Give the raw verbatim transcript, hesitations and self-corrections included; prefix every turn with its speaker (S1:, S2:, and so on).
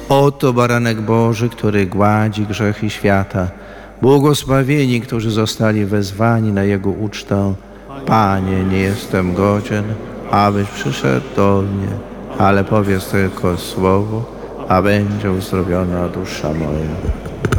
S1: Oto baranek Boży, który gładzi grzechy świata. Błogosławieni, którzy zostali wezwani na Jego ucztę. Panie, nie jestem godzien, abyś przyszedł do mnie, ale powiedz tylko słowo, a będzie uzdrowiona dusza moja.